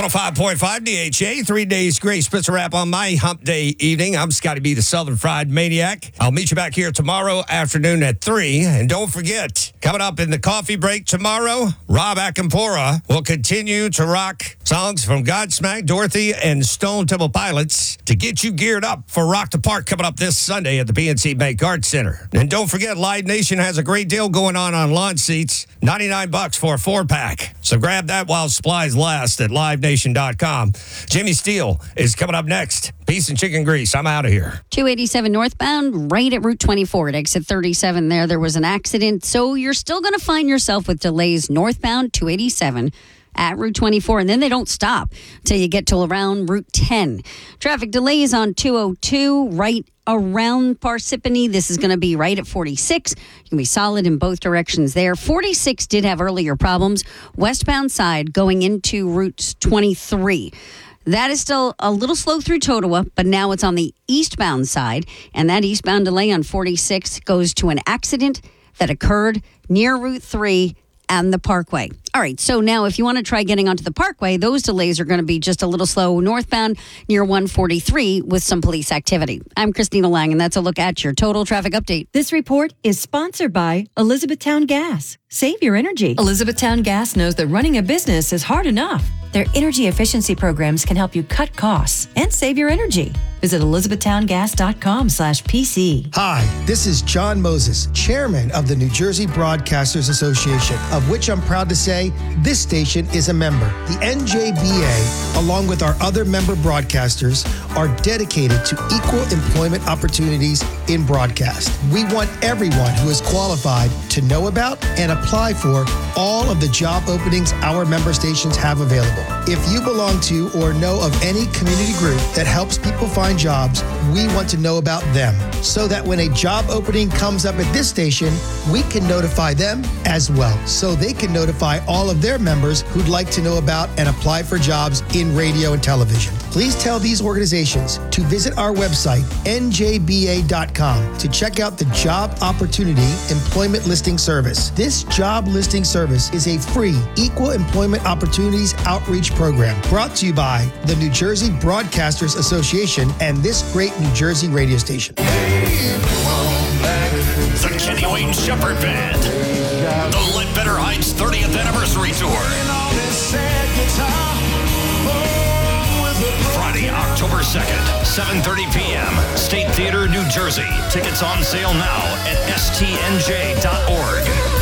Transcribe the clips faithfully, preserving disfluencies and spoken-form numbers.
one oh five point five D H A, three days grace. Puts a wrap on my hump day evening. I'm Scotty B, the Southern Fried Maniac. I'll meet you back here tomorrow afternoon at three. And don't forget, coming up in the coffee break tomorrow, Rob Akampora will continue to rock songs from Godsmack, Dorothy, and Stone Temple Pilots to get you geared up for Rock the Park coming up this Sunday at the P N C Bank Arts Center. And don't forget, Live Nation has a great deal going on on lawn seats, ninety-nine bucks for a four-pack. So grab that while supplies last at live nation dot com. Jimmy Steele is coming up next. Peace and chicken grease. I'm out of here. two eighty-seven northbound, right at Route twenty-four at exit thirty-seven there. There was an accident, so you're still going to find yourself with delays northbound two eighty-seven at Route twenty-four, and then they don't stop until you get to around Route ten. Traffic delays on two oh two right around Parsippany. This is going to be right at forty-six. You can be solid in both directions there. forty-six did have earlier problems. Westbound side going into Route twenty-three. That is still a little slow through Totowa, but now it's on the eastbound side, and that eastbound delay on forty-six goes to an accident that occurred near Route three and the Parkway. All right, so now if you want to try getting onto the Parkway, those delays are going to be just a little slow northbound near one forty-three with some police activity. I'm Christina Lang, and that's a look at your total traffic update. This report is sponsored by Elizabethtown Gas. Save your energy. Elizabethtown Gas knows that running a business is hard enough. Their energy efficiency programs can help you cut costs and save your energy. Visit elizabethtowngas.com slash PC. Hi, this is John Moses, chairman of the New Jersey Broadcasters Association, of which I'm proud to say this station is a member. The N J B A, along with our other member broadcasters, are dedicated to equal employment opportunities in broadcast. We want everyone who is qualified to know about and apply for all of the job openings our member stations have available. If you belong to or know of any community group that helps people find jobs, we want to know about them so that when a job opening comes up at this station, we can notify them as well, so they can notify all of their members who'd like to know about and apply for jobs in radio and television. Please tell these organizations to visit our website, N J B A dot com, to check out the Job Opportunity Employment Listing Service. This job listing service is a free Equal Employment Opportunities Outreach Program brought to you by the New Jersey Broadcasters Association and this great New Jersey radio station. The Kenny Wayne Shepherd Band. The Ledbetter Heights thirtieth Anniversary Tour. Friday, October second, seven thirty p.m. State Theater, New Jersey. Tickets on sale now at S T N J dot org.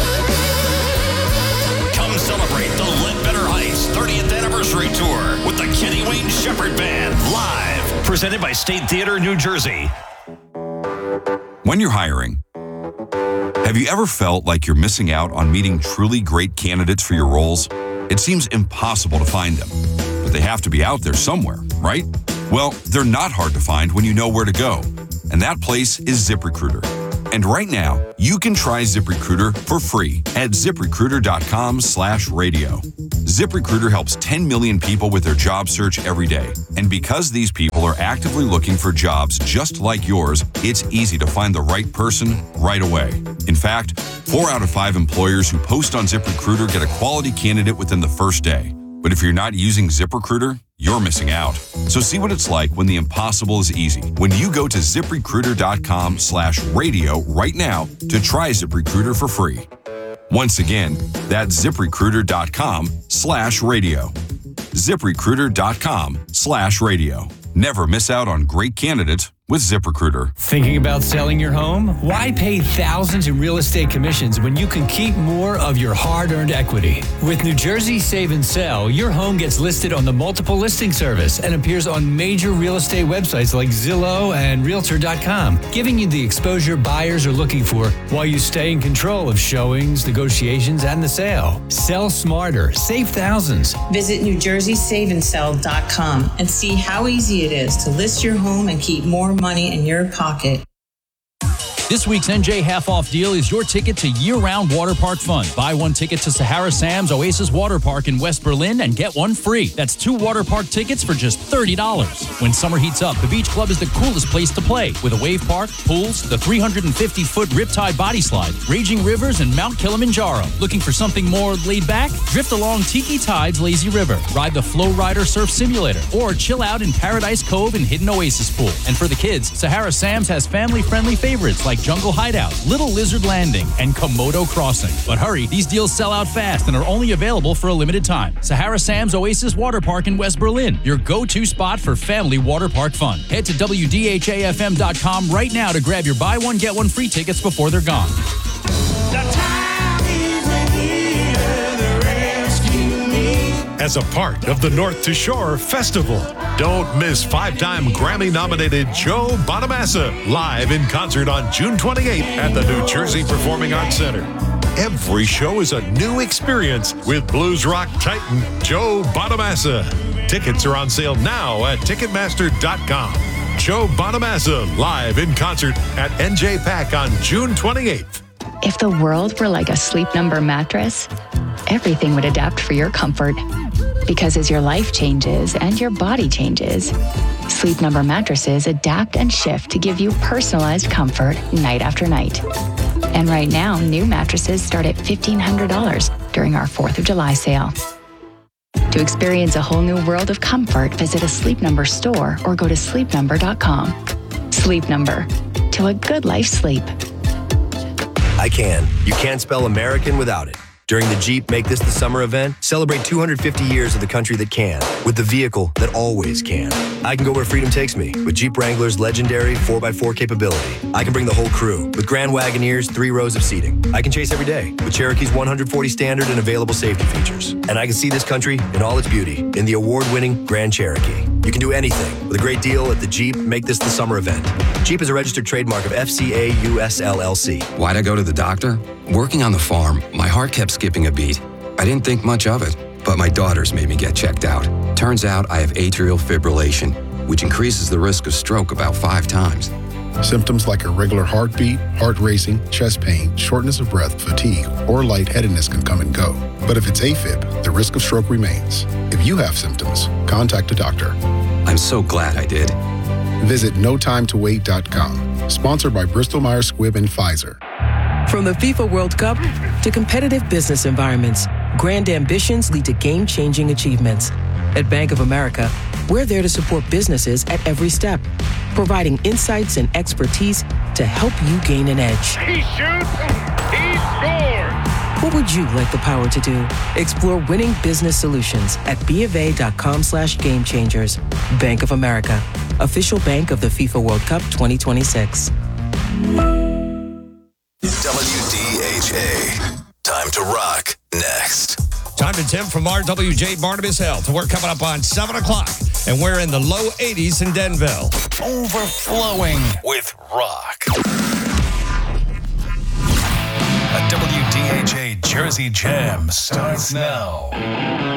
Come celebrate the Ledbetter Heights thirtieth Anniversary Tour with the Kenny Wayne Shepherd Band live. Presented by State Theater, New Jersey. When you're hiring, have you ever felt like you're missing out on meeting truly great candidates for your roles? It seems impossible to find them, but they have to be out there somewhere, right? Well, they're not hard to find when you know where to go, and that place is ZipRecruiter. And right now, you can try ZipRecruiter for free at ZipRecruiter.com slash radio. ZipRecruiter helps ten million people with their job search every day. And because these people are actively looking for jobs just like yours, it's easy to find the right person right away. In fact, four out of five employers who post on ZipRecruiter get a quality candidate within the first day. But if you're not using ZipRecruiter, you're missing out. So see what it's like when the impossible is easy. When you go to ZipRecruiter.com slash radio right now to try ZipRecruiter for free. Once again, that's ZipRecruiter.com slash radio. ZipRecruiter.com slash radio. Never miss out on great candidates with ZipRecruiter. Thinking about selling your home? Why pay thousands in real estate commissions when you can keep more of your hard-earned equity? With New Jersey Save and Sell, your home gets listed on the multiple listing service and appears on major real estate websites like Zillow and Realtor dot com, giving you the exposure buyers are looking for while you stay in control of showings, negotiations, and the sale. Sell smarter. Save thousands. Visit New Jersey Save and Sell dot com and see how easy it is to list your home and keep more money in your pocket. This week's N J half-off deal is your ticket to year-round water park fun. Buy one ticket to Sahara Sam's Oasis Water Park in West Berlin and get one free. That's two water park tickets for just thirty dollars. When summer heats up, the Beach Club is the coolest place to play, with a wave park, pools, the three hundred fifty foot Riptide body slide, raging rivers, and Mount Kilimanjaro. Looking for something more laid back? Drift along Tiki Tide's Lazy River, ride the Flow Rider Surf Simulator, or chill out in Paradise Cove and Hidden Oasis Pool. And for the kids, Sahara Sam's has family-friendly favorites like Jungle Hideout, Little Lizard Landing, and Komodo Crossing. But hurry, these deals sell out fast and are only available for a limited time. Sahara Sam's Oasis Water Park in West Berlin, your go-to spot for family water park fun. Head to W D H A F M dot com right now to grab your buy one, get one free tickets before they're gone. As a part of the North to Shore Festival, don't miss five-time Grammy-nominated Joe Bonamassa live in concert on June twenty-eighth at the New Jersey Performing Arts Center. Every show is a new experience with blues rock titan Joe Bonamassa. Tickets are on sale now at Ticketmaster dot com. Joe Bonamassa live in concert at N J PAC on June twenty-eighth. If the world were like a Sleep Number mattress, everything would adapt for your comfort. Because as your life changes and your body changes, Sleep Number mattresses adapt and shift to give you personalized comfort night after night. And right now, new mattresses start at fifteen hundred dollars during our fourth of July sale. To experience a whole new world of comfort, visit a Sleep Number store or go to sleep number dot com. Sleep Number. To a good life sleep. I can. You can't spell American without it. During the Jeep Make This the Summer event, celebrate two hundred fifty years of the country that can, with the vehicle that always can. I can go where freedom takes me, with Jeep Wrangler's legendary four by four capability. I can bring the whole crew, with Grand Wagoneer's three rows of seating. I can chase every day, with Cherokee's one hundred forty standard and available safety features. And I can see this country in all its beauty, in the award-winning Grand Cherokee. You can do anything, with a great deal at the Jeep Make This the Summer event. Jeep is a registered trademark of F C A U S L L C. Why'd I go to the doctor? Working on the farm, my heart kept skipping a beat. I didn't think much of it, but my daughters made me get checked out. Turns out I have atrial fibrillation, which increases the risk of stroke about five times. Symptoms like irregular heartbeat, heart racing, chest pain, shortness of breath, fatigue, or lightheadedness can come and go. But if it's AFib, the risk of stroke remains. If you have symptoms, contact a doctor. I'm so glad I did. Visit no time to wait dot com. Sponsored by Bristol Myers Squibb and Pfizer. From the FIFA World Cup to competitive business environments, grand ambitions lead to game-changing achievements. At Bank of America, we're there to support businesses at every step, providing insights and expertise to help you gain an edge. He shoots, he scores! What would you like the power to do? Explore winning business solutions at BofA.com slash game changers. Bank of America, official bank of the FIFA World Cup twenty twenty-six. W D H A. Time to rock next. Time to Tim from R W J Barnabas Health. We're coming up on seven o'clock, and we're in the low eighties in Denville. Overflowing with rock. A W D H A Jersey Jam starts now.